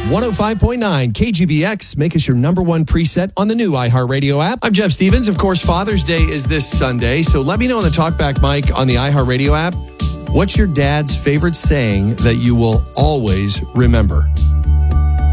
105.9 KGBX. Make us your number one preset on the new iHeartRadio app. I'm Jeff Stevens. Of course, Father's Day is this Sunday, so let me know on the Talkback mic on the iHeartRadio app, what's your dad's favorite saying that you will always remember?